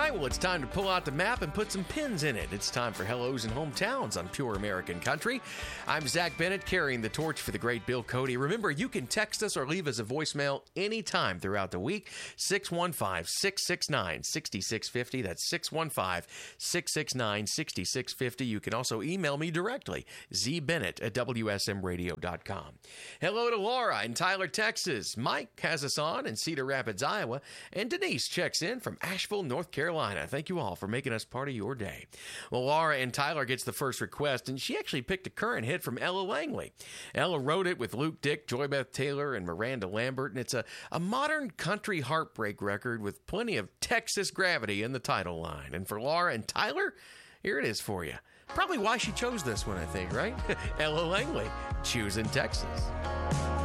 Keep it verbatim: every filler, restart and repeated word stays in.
right, well, it's time to pull out the map and put some pins in it. It's time for Hellos and Hometowns on Pure American Country. I'm Zach Bennett, carrying the torch for the great Bill Cody. Remember, you can text us or leave us a voicemail anytime throughout the week. six one five, six six nine, six six five zero. That's six one five, six six nine, six six five zero. You can also email me directly, zbennett at w s m radio dot com. Hello to Laura in Tyler, Texas. Mike has us on in Cedar Rapids, Iowa. And Denise checks in from Asheville, North Carolina. Thank you all for making us part of your day. Well, Laura and Tyler gets the first request, and she actually picked a current hit from Ella Langley. Ella wrote it with Luke Dick, Joy Beth Taylor, and Miranda Lambert, and it's a, a modern country heartbreak record with plenty of Texas gravity in the title line. And for Laura and Tyler, here it is for you. Probably why she chose this one, I think, right? Ella Langley, choosing Texas.